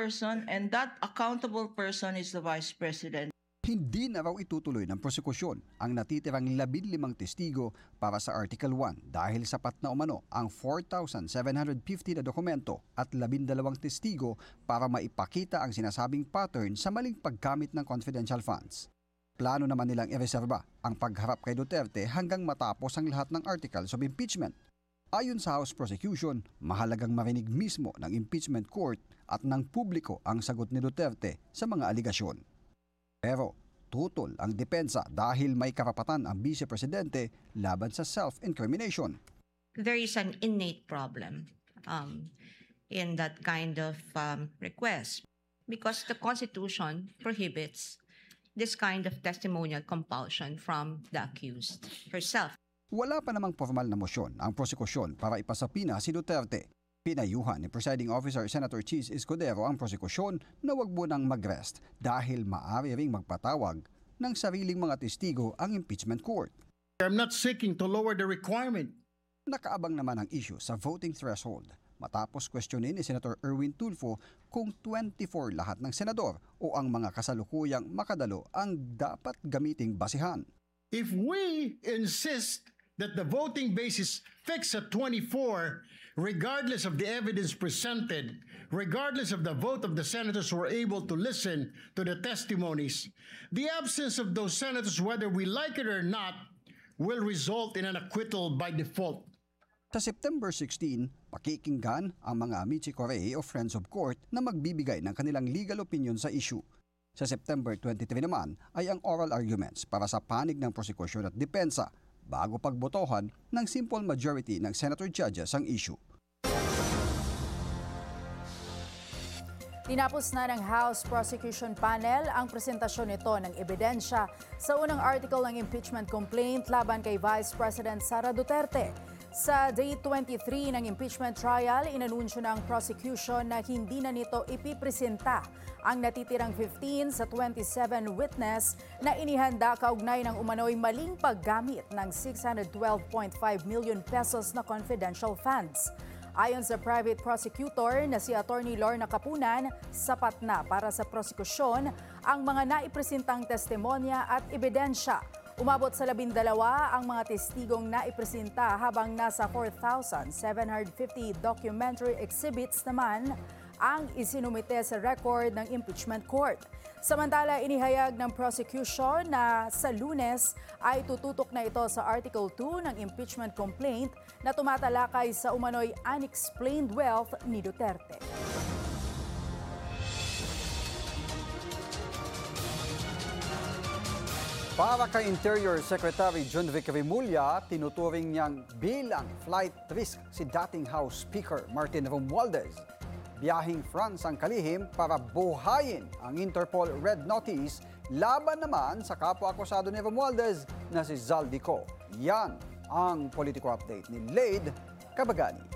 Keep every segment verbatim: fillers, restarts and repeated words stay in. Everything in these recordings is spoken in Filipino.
person, and that accountable person is the Vice President. Hindi na raw itutuloy ng prosekusyon ang natitirang labinlimang testigo para sa Article one dahil sapat na umano ang four thousand seven hundred fifty na dokumento at labindalawang testigo para maipakita ang sinasabing pattern sa maling paggamit ng confidential funds. Plano naman nilang ireserba ang pagharap kay Duterte hanggang matapos ang lahat ng articles of impeachment. Ayon sa House Prosecution, mahalagang marinig mismo ng impeachment court at ng publiko ang sagot ni Duterte sa mga aligasyon. Pero tutol ang depensa dahil may karapatan ang Vice Presidente laban sa self-incrimination. There is an innate problem um, in that kind of um, request because the Constitution prohibits this kind of testimonial compulsion from the accused herself. Wala pa namang formal na mosyon ang prosekusyon para ipasapina si Duterte. Pinayuhan ni Presiding Officer Senator Chis Escudero ang prosekusyon na wag mo nang mag-rest dahil maaari ring magpatawag ng sariling mga testigo ang impeachment court. I'm not seeking to lower the requirement. Nakaabang naman ang issue sa voting threshold matapos questionin ni Senator Erwin Tulfo kung twenty-four lahat ng senador o ang mga kasalukuyang makadalo ang dapat gamiting basihan. If we insist that the voting basis fixed at twenty-four, regardless of the evidence presented, regardless of the vote of the senators who were able to listen to the testimonies, the absence of those senators, whether we like it or not, will result in an acquittal by default. Sa September sixteen, pakikinggan ang mga amici curiae o friends of court na magbibigay ng kanilang legal opinion sa issue. Sa September twenty-three naman ay ang oral arguments para sa panig ng prosekusyon at depensa bago pagbotohan ng simple majority ng senator judges ang issue. Tinapos na ng House Prosecution Panel ang presentasyon nito ng ebidensya sa unang article ng impeachment complaint laban kay Vice President Sara Duterte. Sa Day twenty-three ng impeachment trial, inanunsyo ng prosecution na hindi na nito ipipresenta ang natitirang fifteen sa twenty-seven witness na inihanda kaugnay ng umano'y maling paggamit ng six hundred twelve point five million pesos na confidential funds. Ayon sa private prosecutor na si Attorney Lorna Capunan, sapat na para sa prosekusyon ang mga naipresentang testimonya at ebidensya. Umabot sa labindalawa ang mga testigong naipresenta habang nasa four thousand seven hundred fifty documentary exhibits naman ang isinumite sa record ng impeachment court. Samantala, inihayag ng prosecution na sa Lunes ay tututok na ito sa Article two ng impeachment complaint na tumatalakay sa umano'y unexplained wealth ni Duterte. Para kay Interior Secretary John Vic Remulla, tinuturing niyang bilang flight risk si dating House Speaker Martin Romualdez. Biyahing France ang kalihim para buhayin ang Interpol Red Notice laban naman sa kapwa-akusado ni Romualdez na si Zaldico. Yan ang Politico Update ni Lade Cabagani.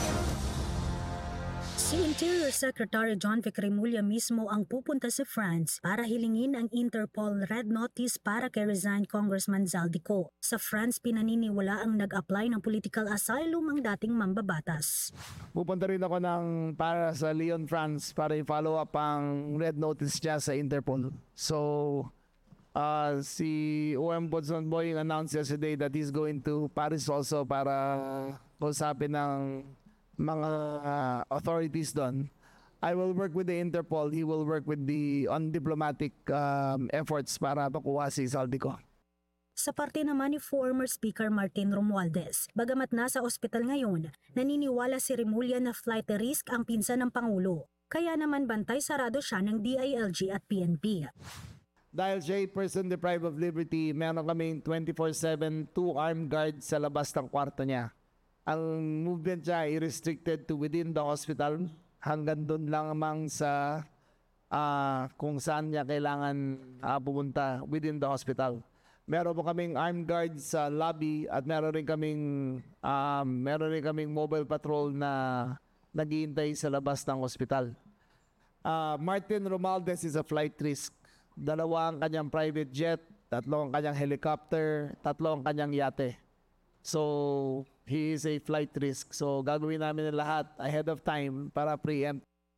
Si Interior Secretary John Vic Remulla mismo ang pupunta sa France para hilingin ang Interpol Red Notice para kay resigned Congressman Zaldico. Sa France, pinaniniwala ang nag-apply ng political asylum ang dating mambabatas. Pupunta rin ako ng, para sa Lyon, France para i-follow up ang Red Notice niya sa Interpol. So, uh, si O M Botsonboy announced yesterday that he's going to Paris also para kausapin ng mga uh, authorities doon. I will work with the Interpol. He will work with the on diplomatic um, efforts para makuha si Zaldico. Sa parte naman ni former Speaker Martin Romualdez, bagamat nasa ospital ngayon, naniniwala si Remulla na flight risk ang pinsan ng Pangulo. Kaya naman bantay sarado siya ng D I L G at P N P. Dahil siya ay person deprived of liberty, meron kaming twenty-four seven two armed guards sa labas ng kwarto niya. Ang movement niya ay restricted to within the hospital hanggang doon lang mang sa uh, kung saan niya kailangan uh, pumunta within the hospital. Meron po kaming armed guards sa lobby at meron rin kaming um, meron rin kaming mobile patrol na naghihintay sa labas ng hospital. Uh, Martin Romualdez is a flight risk. Dalawa ang kanyang private jet, tatlo ang kanyang helicopter, tatlo ang kanyang yate. So, he is a flight risk. So, gagawin namin lahat ahead of time para preempt.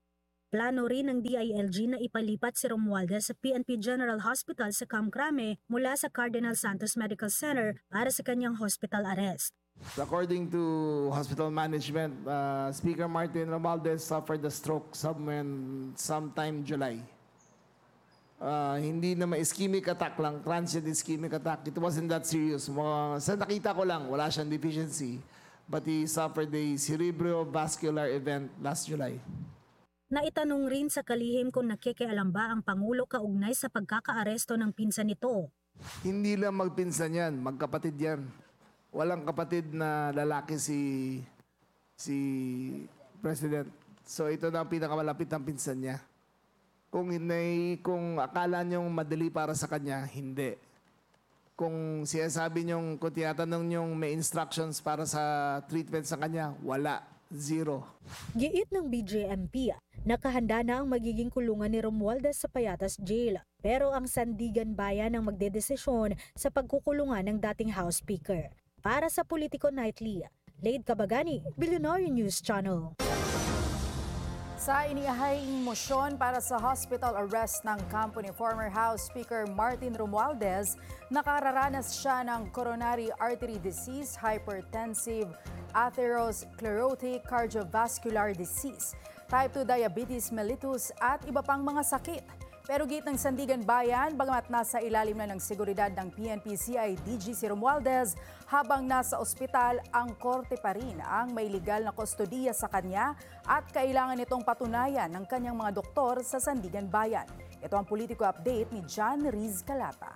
Plano rin ng D I L G na ipalipat si Romualdez sa P N P General Hospital sa Camcrame mula sa Cardinal Santos Medical Center para sa kanyang hospital arrest. According to hospital management, uh, Speaker Martin Romualdez suffered a stroke somewhere sometime July. Uh, hindi na ma-ischemic attack lang, transient ischemic attack. It wasn't that serious. Mga, sa nakita ko lang, wala siyang deficiency. But he suffered a cerebrovascular event last July. Naitanong rin sa kalihim kung nakikialam ba ang Pangulo kaugnay sa pagkakaaresto ng pinsan nito. Hindi lang magpinsan yan, magkapatid yan. Walang kapatid na lalaki si si President. So ito na ang pinakamalapit ng pinsan niya. Kung hindi, kung akala niyong madali para sa kanya, hindi. Kung sinasabi niyong, kung tinatanong niyong may instructions para sa treatment sa kanya, wala. Zero. Giit ng B J M P, nakahanda na ang magiging kulungan ni Romualdez sa Payatas Jail. Pero ang Sandigan Bayan ang magdedesisyon sa pagkukulungan ng dating House Speaker. Para sa Politico Nightly, Lade Cabagani, Billionaire News Channel. Sa inihaing mosyon para sa hospital arrest ng kampo ni former House Speaker Martin Romualdez, nakararanas siya ng coronary artery disease, hypertensive, atherosclerotic cardiovascular disease, type two diabetes mellitus at iba pang mga sakit. Pero git ng Sandigan Bayan, bagamat nasa ilalim na ng seguridad ng P N P C I D G si Romualdez, habang nasa ospital, ang korte pa rin ang may legal na kustodiya sa kanya at kailangan nitong patunayan ng kanyang mga doktor sa Sandigan Bayan. Ito ang Politico Update ni John Riz Calata.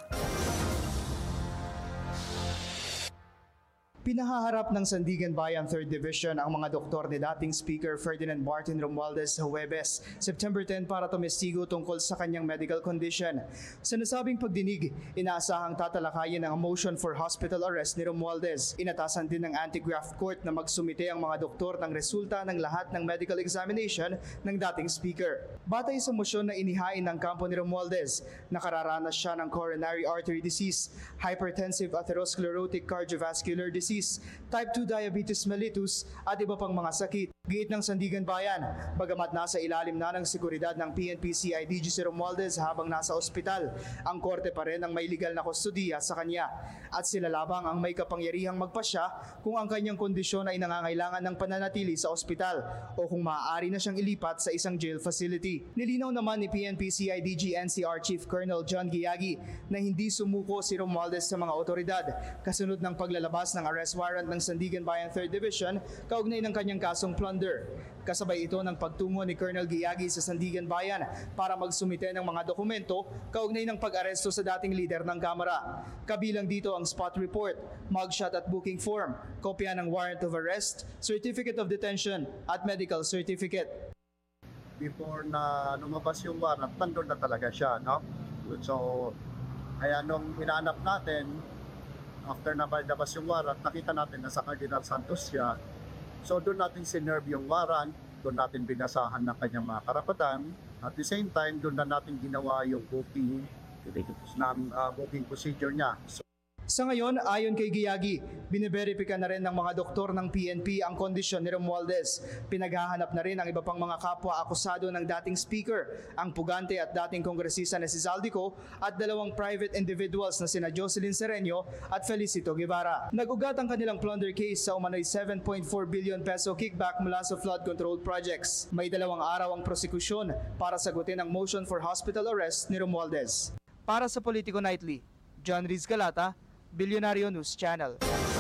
Pinahaharap ng Sandigan Bayan third Division ang mga doktor ni dating Speaker Ferdinand Martin Romualdez sa Huwebes, September tenth para tumestigo tungkol sa kanyang medical condition. Sa nasabing pagdinig, inaasahang tatalakayin ang motion for hospital arrest ni Romualdez. Inatasan din ng Anti-Graft Court na magsumite ang mga doktor ng resulta ng lahat ng medical examination ng dating Speaker. Batay sa motion na inihain ng kampo ni Romualdez, nakararanas siya ng coronary artery disease, hypertensive atherosclerotic cardiovascular disease, type two diabetes mellitus at iba pang mga sakit. Giit ng Sandigan Bayan, bagamat nasa ilalim na ng seguridad ng P N P C I D G si Romualdez habang nasa ospital, ang korte pa rin ang may legal na kustodiya sa kanya at sila labang ang may kapangyarihang magpasya kung ang kanyang kondisyon ay nangangailangan ng pananatili sa ospital o kung maaari na siyang ilipat sa isang jail facility. Nilinaw naman ni P N P C I D G N C R Chief Colonel John Giagi na hindi sumuko si Romualdez sa mga otoridad kasunod ng paglalabas ng arrest warrant ng Sandigan Bayan third Division kaugnay ng kanyang kasong plunder. Kasabay ito ng pagtungo ni Colonel Giagi sa Sandigan Bayan para magsumite ng mga dokumento kaugnay ng pag-aresto sa dating leader ng Kamara. Kabilang dito ang spot report, mugshot at booking form, kopya ng warrant of arrest, certificate of detention at medical certificate. Before na lumabas yung warrant, nandun na talaga siya, no? So, kaya nung hinanap natin, after na labas yung warrant, nakita natin na sa Cardinal Santos siya. So doon natin sinerve yung warrant, doon natin binasahan ng kanyang mga karapatan. At the same time, doon na natin ginawa yung booking, ng uh, booking procedure niya. So, sa ngayon, ayon kay Giagi, biniberipika na rin ng mga doktor ng P N P ang kondisyon ni Romualdez. Pinaghahanap na rin ang iba pang mga kapwa akusado ng dating speaker, ang pugante at dating kongresista na si Zaldico at dalawang private individuals na sina Jocelyn Sereno at Felicito Guevara. Nag-ugat ang kanilang plunder case sa umano'y seven point four billion peso kickback mula sa flood control projects. May dalawang araw ang prosekusyon para sagutin ang motion for hospital arrest ni Romualdez. Para sa Politico Nightly, John Riz Calata, Billionaire News Channel.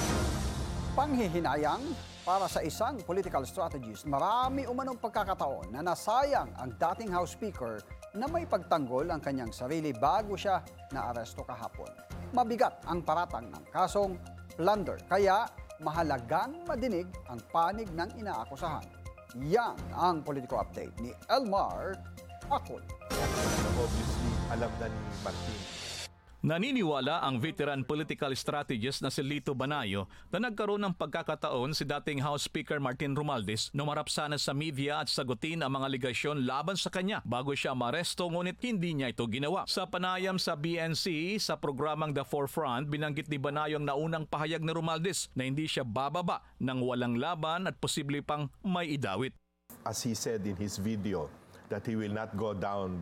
Panghihinayang para sa isang political strategist, marami umanong pagkakataon na nasayang ang dating House Speaker na may pagtanggol ang kanyang sarili bago siya naaresto kahapon. Mabigat ang paratang ng kasong plunder, kaya mahalagang madinig ang panig ng inaakusahan. Yan ang Politico Update ni Elmar Akol. Obviously, alam na ni Martin. Naniniwala ang veteran political strategist na si Lito Banayo na nagkaroon ng pagkakataon si dating House Speaker Martin Romualdez na umarap sana sa media at sagutin ang mga aligasyon laban sa kanya bago siya maresto, ngunit hindi niya ito ginawa. Sa panayam sa B N C sa programang The Forefront, binanggit ni Banayo ang naunang pahayag ni Romualdez na hindi siya bababa ng walang laban at posible pang may idawit. As he said in his video, that he will not go down